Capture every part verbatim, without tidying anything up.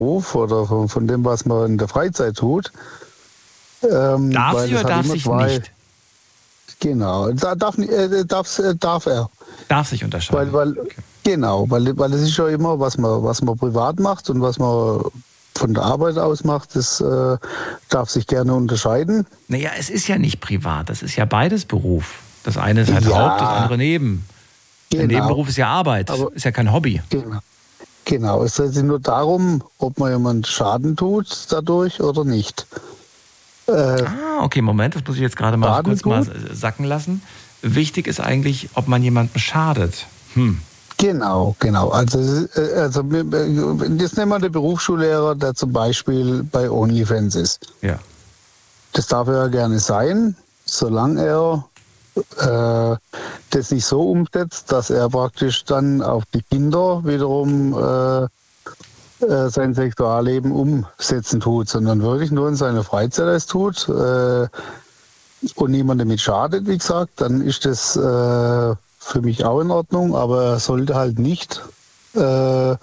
Beruf oder von, von dem, was man in der Freizeit tut. Ähm, Darf weil sie das oder hat darf immer sich zwei, nicht? Genau, da darf, äh, darf, äh, darf er. Darf sich Weil, unterscheiden. weil, Okay. genau, weil, weil es ist ja immer, was man, was man privat macht und was man von der Arbeit aus macht, das äh, darf sich gerne unterscheiden. Naja, es ist ja nicht privat, das ist ja beides Beruf. Das eine ist halt Haupt, das Ja, andere Neben. Der genau. Nebenberuf ist ja Arbeit, Aber ist ja kein Hobby. genau, genau. Es geht nur darum, ob man jemand Schaden tut dadurch oder nicht. Äh, Ah, okay, Moment, das muss ich jetzt gerade mal Schaden kurz mal tut? sacken lassen. Wichtig ist eigentlich, ob man jemandem schadet. Hm. Genau, genau. Also, äh, also jetzt nehmen wir den Berufsschullehrer, der zum Beispiel bei OnlyFans ist. Ja. Das darf er ja gerne sein, solange er äh, das nicht so umsetzt, dass er praktisch dann auf die Kinder wiederum äh, äh, sein Sexualleben umsetzen tut, sondern wirklich nur in seiner Freizeit es tut äh, und niemand damit schadet, wie gesagt, dann ist das äh, für mich auch in Ordnung, aber er sollte halt nicht äh,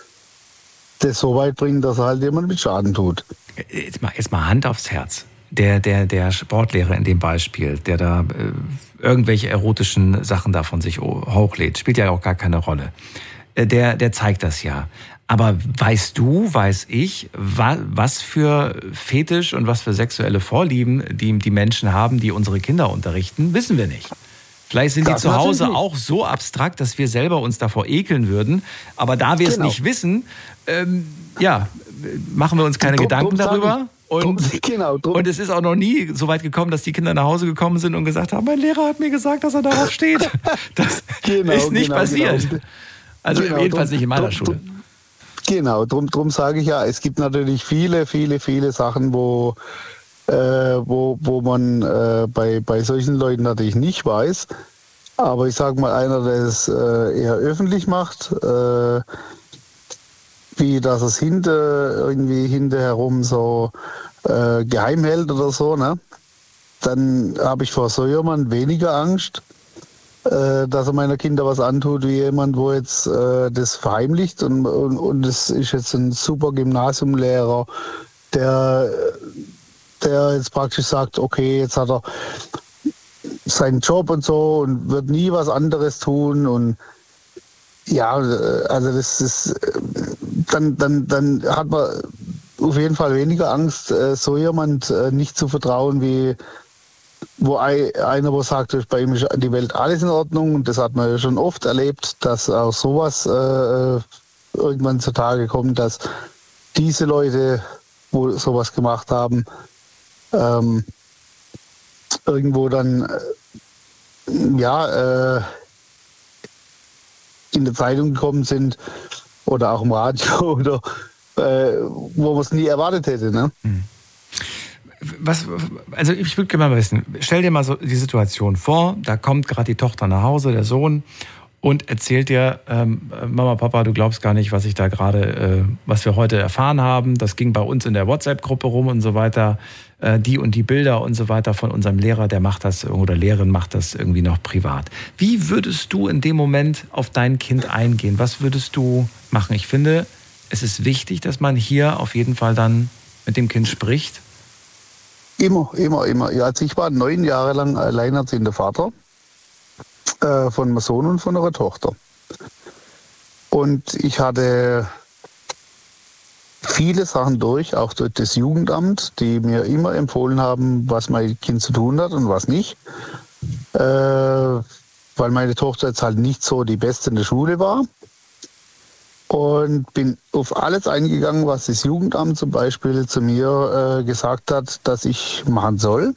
das so weit bringen, dass er halt jemand mit Schaden tut. Jetzt mal, jetzt mal Hand aufs Herz. Der, der, der Sportlehrer in dem Beispiel, der da äh, irgendwelche erotischen Sachen da von sich hochlädt, spielt ja auch gar keine Rolle. Äh, der, der zeigt das ja. Aber weißt du, weiß ich, wa, was für Fetisch und was für sexuelle Vorlieben die, die Menschen haben, die unsere Kinder unterrichten, wissen wir nicht. Vielleicht sind die Das zu Hause natürlich. auch so abstrakt, dass wir selber uns davor ekeln würden. Aber da wir es Genau. nicht wissen, ähm, ja, machen wir uns keine Drum- Gedanken drum sag ich- darüber. Und, drum- genau, drum- und es ist auch noch nie so weit gekommen, dass die Kinder nach Hause gekommen sind und gesagt haben, mein Lehrer hat mir gesagt, dass er darauf steht. Das Genau, ist nicht genau, passiert. genau. Also Genau, jedenfalls drum- nicht in meiner drum- Schule. drum- Genau, drum, drum sage ich ja, es gibt natürlich viele, viele, viele Sachen, wo, äh, wo, wo man äh, bei, bei solchen Leuten natürlich nicht weiß. Aber ich sage mal, einer, der es äh, eher öffentlich macht, äh, wie dass es hinter, irgendwie hinterherum so äh, geheim hält oder so, ne? Dann habe ich vor so jemand weniger Angst, äh, dass er meiner Kinder was antut, wie jemand, wo jetzt äh, das verheimlicht und, und, und das ist jetzt ein super Gymnasiumlehrer, der, der jetzt praktisch sagt, okay, jetzt hat er seinen Job und so und wird nie was anderes tun und ja, also das ist dann, dann, dann hat man auf jeden Fall weniger Angst, so jemand nicht zu vertrauen, wie wo einer, wo sagt, bei ihm ist die Welt alles in Ordnung und das hat man ja schon oft erlebt, dass auch sowas äh, irgendwann zutage kommt, dass diese Leute, wo sowas gemacht haben, ähm, irgendwo dann äh, ja äh, in der Zeitung gekommen sind oder auch im Radio oder äh, wo man es nie erwartet hätte. Ne? Was, also ich würde gerne mal wissen, stell dir mal so die Situation vor, da kommt gerade die Tochter nach Hause, der Sohn, und erzählt dir, ähm, Mama, Papa, du glaubst gar nicht, was ich da gerade, äh, was wir heute erfahren haben. Das ging bei uns in der WhatsApp-Gruppe rum und so weiter. Äh, die und die Bilder und so weiter von unserem Lehrer, der macht das, oder Lehrerin macht das irgendwie noch privat. Wie würdest du in dem Moment auf dein Kind eingehen? Was würdest du machen? Ich finde, es ist wichtig, dass man hier auf jeden Fall dann mit dem Kind spricht. Immer, immer, immer. Ja, also ich war neun Jahre lang alleinerziehender Vater äh, von einem Sohn und von einer Tochter. Und ich hatte viele Sachen durch, auch durch das Jugendamt, die mir immer empfohlen haben, was mein Kind zu tun hat und was nicht. Äh, weil meine Tochter jetzt halt nicht so die Beste in der Schule war. Und bin auf alles eingegangen, was das Jugendamt zum Beispiel zu mir äh, gesagt hat, dass ich machen soll.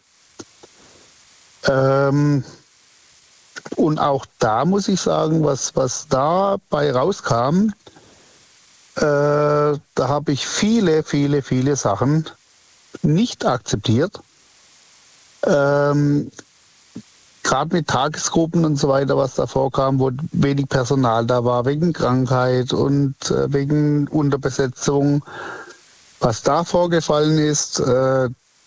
Ähm, und auch da muss ich sagen, was, was dabei rauskam, äh, da habe ich viele, viele, viele Sachen nicht akzeptiert. Ähm, Gerade mit Tagesgruppen und so weiter, was da vorkam, wo wenig Personal da war, wegen Krankheit und äh, wegen Unterbesetzung. Was da vorgefallen ist, äh,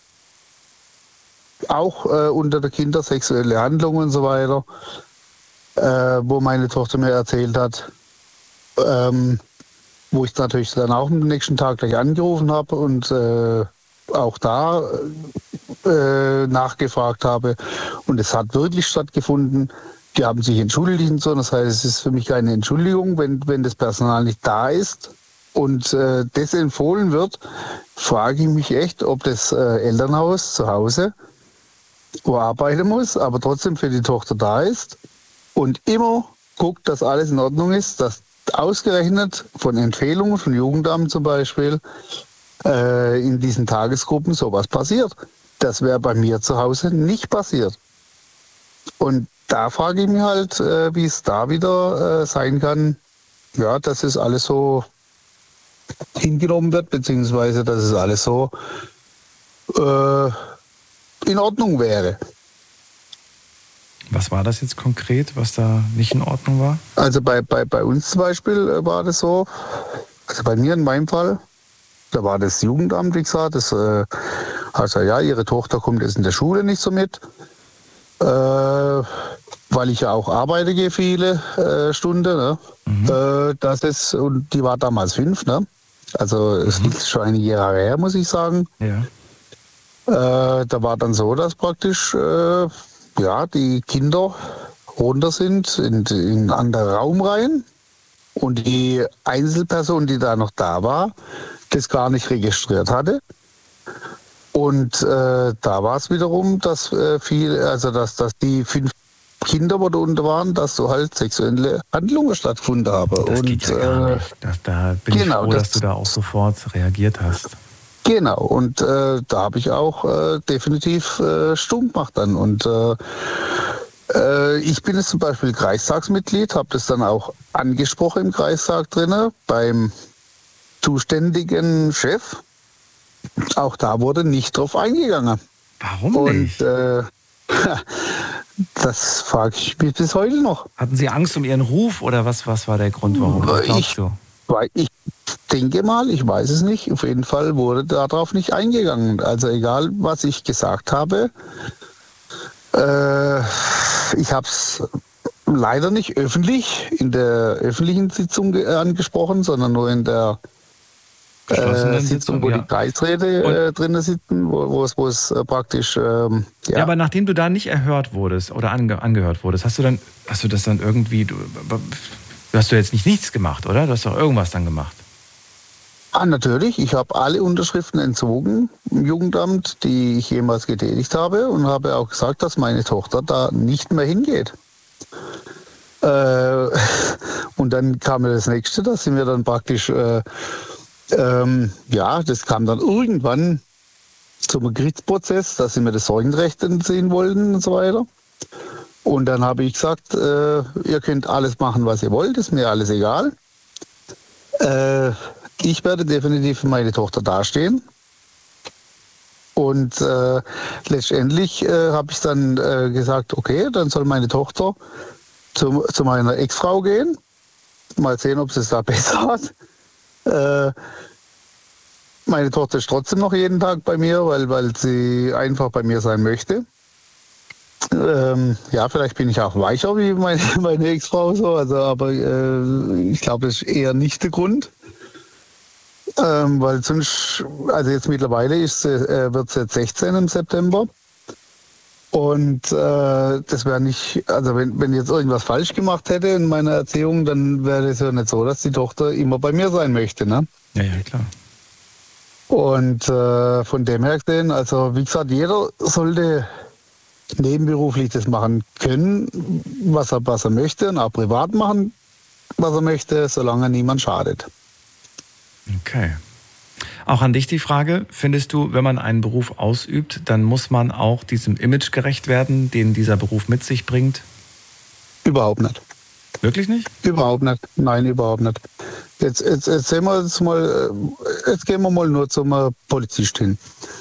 auch äh, unter der Kinder sexuelle Handlungen und so weiter, äh, wo meine Tochter mir erzählt hat, ähm, wo ich natürlich dann auch am nächsten Tag gleich angerufen habe und äh, auch da äh, nachgefragt habe. Und es hat wirklich stattgefunden. Die haben sich entschuldigt und so. Das heißt, es ist für mich keine Entschuldigung, wenn, wenn das Personal nicht da ist und äh, das empfohlen wird, frage ich mich echt, ob das äh, Elternhaus zu Hause, wo arbeiten muss, aber trotzdem für die Tochter da ist und immer guckt, dass alles in Ordnung ist, dass ausgerechnet von Empfehlungen von Jugendamt zum Beispiel äh, in diesen Tagesgruppen sowas passiert. Das wäre bei mir zu Hause nicht passiert. Und da frage ich mich halt, äh, wie es da wieder äh, sein kann, ja, dass es alles so hingenommen wird, beziehungsweise dass es alles so äh, in Ordnung wäre. Was war das jetzt konkret, was da nicht in Ordnung war? Also bei, bei, bei uns zum Beispiel äh, war das so, also bei mir in meinem Fall, da war das Jugendamt, wie gesagt, das äh, also ja, ihre Tochter kommt jetzt in der Schule nicht so mit, äh, weil ich ja auch arbeite gehe viele äh, Stunden, ne? Mhm. Äh, das ist, und die war damals fünf, ne? Also es mhm. liegt schon einige Jahre her, muss ich sagen. Ja. Äh, da war dann so, dass praktisch äh, ja, die Kinder runter sind in, in einen anderen Raum rein und die Einzelperson, die da noch da war, das gar nicht registriert hatte. Und äh, da war es wiederum, dass äh, viel, also dass, dass die fünf Kinder, die da unten waren, dass so halt sexuelle Handlungen stattgefunden haben. Das und, geht ja gar äh, nicht. Das, da bin genau, ich froh, das, dass du da auch sofort reagiert hast. Genau, und äh, da habe ich auch äh, definitiv äh, stumm gemacht dann. Und äh, äh, ich bin jetzt zum Beispiel Kreistagsmitglied, habe das dann auch angesprochen im Kreistag drinne beim zuständigen Chef. Auch da wurde nicht drauf eingegangen. Warum nicht? Und äh, das frage ich mich bis heute noch. Hatten Sie Angst um Ihren Ruf oder was, was war der Grund, warum? Was glaubst ich, du? Weil ich denke mal, ich weiß es nicht, auf jeden Fall wurde darauf nicht eingegangen. Also egal, was ich gesagt habe, äh, ich habe es leider nicht öffentlich in der öffentlichen Sitzung angesprochen, sondern nur in der Äh, Sitzung, wo ja. die Kreisräte äh, drin sitzen, wo, wo es, wo es äh, praktisch. Ähm, ja. ja, aber nachdem du da nicht erhört wurdest oder ange, angehört wurdest, hast du dann, hast du das dann irgendwie, du, du hast du jetzt nicht nichts gemacht, oder? Du hast doch irgendwas dann gemacht. Ah, natürlich. Ich habe alle Unterschriften entzogen im Jugendamt, die ich jemals getätigt habe, und habe auch gesagt, dass meine Tochter da nicht mehr hingeht. Äh, und dann kam mir das Nächste, dass sie mir dann praktisch äh, Ähm, ja, das kam dann irgendwann zum Gerichtsprozess, dass sie mir das Sorgenrecht entziehen wollten und so weiter. Und dann habe ich gesagt, äh, ihr könnt alles machen, was ihr wollt, ist mir alles egal. Äh, ich werde definitiv für meine Tochter dastehen. Und äh, letztendlich äh, habe ich dann äh, gesagt, okay, dann soll meine Tochter zu, zu meiner Ex-Frau gehen. Mal sehen, ob sie es da besser hat. Äh, meine Tochter ist trotzdem noch jeden Tag bei mir, weil, weil sie einfach bei mir sein möchte. Ähm, ja, vielleicht bin ich auch weicher wie meine, meine Ex-Frau, so, also, aber äh, ich glaube, das ist eher nicht der Grund. Ähm, weil sonst, also jetzt mittlerweile ist, äh, wird sie jetzt sechzehn im September. Und äh, das wäre nicht, also wenn, wenn ich jetzt irgendwas falsch gemacht hätte in meiner Erziehung, dann wäre es ja nicht so, dass die Tochter immer bei mir sein möchte, ne? Ja, ja, klar. Und äh, von dem her gesehen, also wie gesagt, jeder sollte nebenberuflich das machen können, was er, was er möchte, und auch privat machen, was er möchte, solange niemand schadet. Okay. Auch an dich die Frage, findest du, wenn man einen Beruf ausübt, dann muss man auch diesem Image gerecht werden, den dieser Beruf mit sich bringt? Überhaupt nicht. Wirklich nicht? Überhaupt nicht. Nein, überhaupt nicht. Jetzt, jetzt, jetzt, sehen wir jetzt, mal, jetzt gehen wir mal nur zum Polizist hin.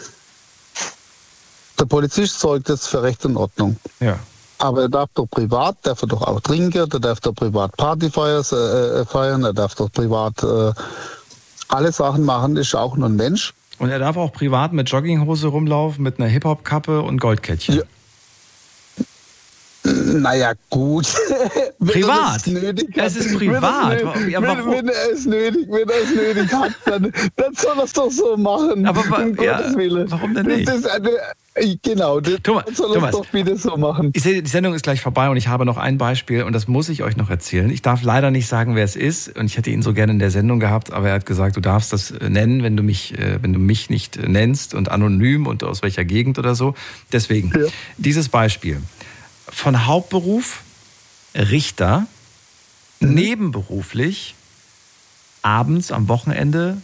Der Polizist sorgt jetzt für Recht und Ordnung. Ja. Aber er darf doch privat, darf er doch auch trinken, er darf doch privat Partyfeiern äh, feiern, er darf doch privat äh, alle Sachen machen, ist auch nur ein Mensch. Und er darf auch privat mit Jogginghose rumlaufen, mit einer Hip-Hop-Kappe und Goldkettchen. Ja. Naja, gut. Privat. Es ist privat. Wenn, ja, wenn, wenn er es nötig, wenn er es nötig hat, dann, dann soll er es doch so machen. Aber um ja, Gottes Willen. Warum denn nicht? Das ist eine, genau, das Thomas, soll er es doch bitte so machen. Ich sehe, die Sendung ist gleich vorbei und ich habe noch ein Beispiel und das muss ich euch noch erzählen. Ich darf leider nicht sagen, wer es ist und ich hätte ihn so gerne in der Sendung gehabt, aber er hat gesagt, du darfst das nennen, wenn du mich, wenn du mich nicht nennst und anonym und aus welcher Gegend oder so. Deswegen, ja. Dieses Beispiel. Von Hauptberuf Richter, mhm. nebenberuflich abends am Wochenende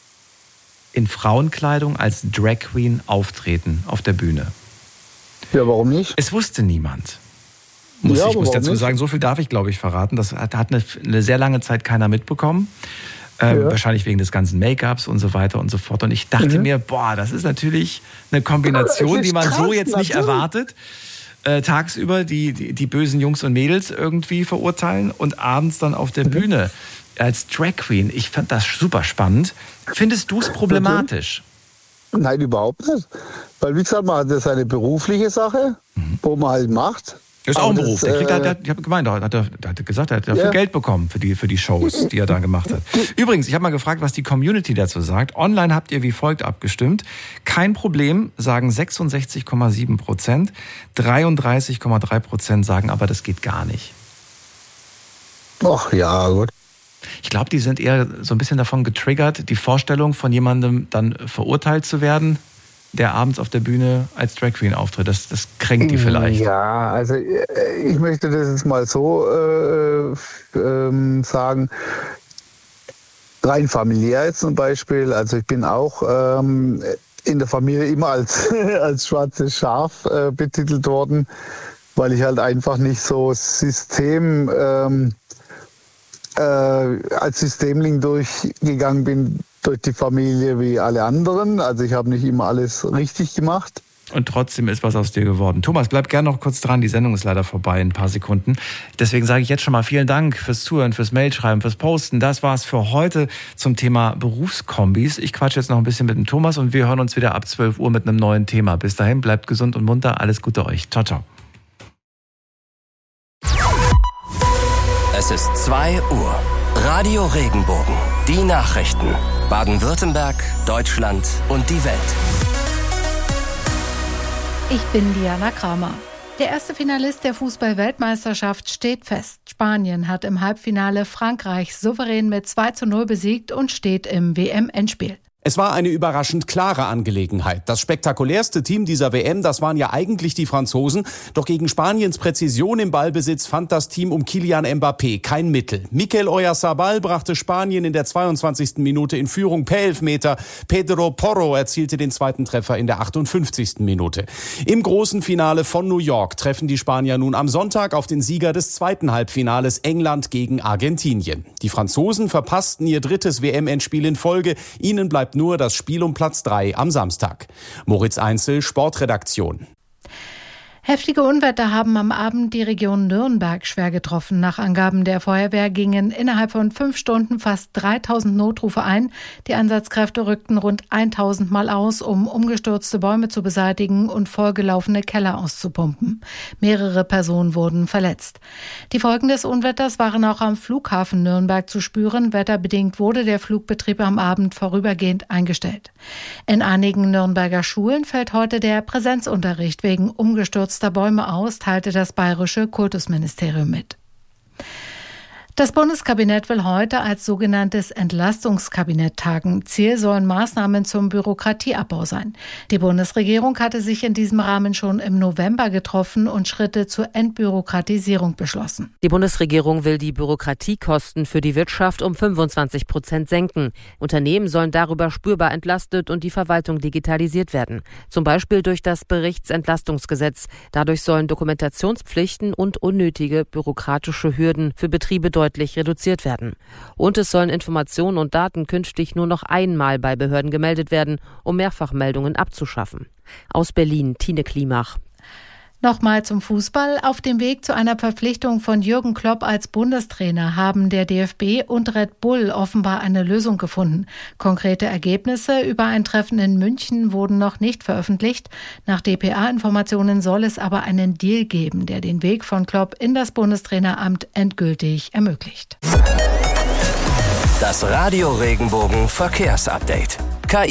in Frauenkleidung als Drag Queen auftreten auf der Bühne. Ja, warum nicht? Es wusste niemand. Muss ja, ich muss dazu nicht? sagen, so viel darf ich, glaube ich, verraten. Das hat, hat eine, eine sehr lange Zeit keiner mitbekommen. Ähm, ja. Wahrscheinlich wegen des ganzen Make-ups und so weiter und so fort. Und ich dachte mhm. mir, boah, das ist natürlich eine Kombination, die man krass, so jetzt nicht natürlich. erwartet. Äh, tagsüber die, die, die bösen Jungs und Mädels irgendwie verurteilen und abends dann auf der mhm. Bühne als Drag Queen. Ich fand das super spannend. Findest du es problematisch? Nein, überhaupt nicht. Weil, wie gesagt, man hat das eine berufliche Sache, mhm. wo man halt macht. Das ist auch ein Beruf. Das, der kriegt, äh, der, ich habe gemeint, er hat, er hat gesagt, er hat dafür ja. Geld bekommen für die, für die Shows, die er da gemacht hat. Übrigens, ich habe mal gefragt, was die Community dazu sagt. Online habt ihr wie folgt abgestimmt. Kein Problem, sagen sechsundsechzig Komma sieben Prozent. dreiunddreißig Komma drei Prozent sagen aber, das geht gar nicht. Ach ja, gut. Ich glaube, die sind eher so ein bisschen davon getriggert, die Vorstellung von jemandem dann verurteilt zu werden, der abends auf der Bühne als Drag Queen auftritt. Das, das kränkt die vielleicht. Ja, also ich möchte das jetzt mal so äh, äh, sagen. Rein familiär jetzt zum Beispiel. Also ich bin auch ähm, in der Familie immer als, als schwarzes Schaf äh, betitelt worden, weil ich halt einfach nicht so System... Ähm, äh, als Systemling durchgegangen bin, durch die Familie wie alle anderen. Also ich habe nicht immer alles richtig gemacht. Und trotzdem ist was aus dir geworden. Thomas, bleib gerne noch kurz dran. Die Sendung ist leider vorbei in ein paar Sekunden. Deswegen sage ich jetzt schon mal vielen Dank fürs Zuhören, fürs Mailschreiben, fürs Posten. Das war's für heute zum Thema Berufskombis. Ich quatsche jetzt noch ein bisschen mit dem Thomas und wir hören uns wieder ab zwölf Uhr mit einem neuen Thema. Bis dahin, bleibt gesund und munter. Alles Gute euch. Ciao, ciao. Es ist zwei Uhr. Radio Regenbogen. Die Nachrichten. Baden-Württemberg, Deutschland und die Welt. Ich bin Diana Kramer. Der erste Finalist der Fußball-Weltmeisterschaft steht fest. Spanien hat im Halbfinale Frankreich souverän mit zwei zu null besiegt und steht im W M-Endspiel. Es war eine überraschend klare Angelegenheit. Das spektakulärste Team dieser W M, das waren ja eigentlich die Franzosen. Doch gegen Spaniens Präzision im Ballbesitz fand das Team um Kylian Mbappé kein Mittel. Mikel Oyarzabal brachte Spanien in der zweiundzwanzigsten Minute in Führung per Elfmeter. Pedro Porro erzielte den zweiten Treffer in der achtundfünfzigsten Minute. Im großen Finale von New York treffen die Spanier nun am Sonntag auf den Sieger des zweiten Halbfinales, England gegen Argentinien. Die Franzosen verpassten ihr drittes W M-Endspiel in Folge. Ihnen bleibt nur das Spiel um Platz drei am Samstag. Moritz Einzel, Sportredaktion. Heftige Unwetter haben am Abend die Region Nürnberg schwer getroffen. Nach Angaben der Feuerwehr gingen innerhalb von fünf Stunden fast dreitausend Notrufe ein. Die Einsatzkräfte rückten rund tausend Mal aus, um umgestürzte Bäume zu beseitigen und vollgelaufene Keller auszupumpen. Mehrere Personen wurden verletzt. Die Folgen des Unwetters waren auch am Flughafen Nürnberg zu spüren. Wetterbedingt wurde der Flugbetrieb am Abend vorübergehend eingestellt. In einigen Nürnberger Schulen fällt heute der Präsenzunterricht wegen umgestürzter Bäume aus, teilte das bayerische Kultusministerium mit. Das Bundeskabinett will heute als sogenanntes Entlastungskabinett tagen. Ziel sollen Maßnahmen zum Bürokratieabbau sein. Die Bundesregierung hatte sich in diesem Rahmen schon im November getroffen und Schritte zur Entbürokratisierung beschlossen. Die Bundesregierung will die Bürokratiekosten für die Wirtschaft um fünfundzwanzig Prozent senken. Unternehmen sollen darüber spürbar entlastet und die Verwaltung digitalisiert werden. Zum Beispiel durch das Berichtsentlastungsgesetz. Dadurch sollen Dokumentationspflichten und unnötige bürokratische Hürden für Betriebe deutlich reduziert werden. Und es sollen Informationen und Daten künftig nur noch einmal bei Behörden gemeldet werden, um Mehrfachmeldungen abzuschaffen. Aus Berlin, Tine Klimach. Nochmal zum Fußball. Auf dem Weg zu einer Verpflichtung von Jürgen Klopp als Bundestrainer haben der D F B und Red Bull offenbar eine Lösung gefunden. Konkrete Ergebnisse über ein Treffen in München wurden noch nicht veröffentlicht. Nach D P A-Informationen soll es aber einen Deal geben, der den Weg von Klopp in das Bundestraineramt endgültig ermöglicht. Das Radio Regenbogen Verkehrsupdate.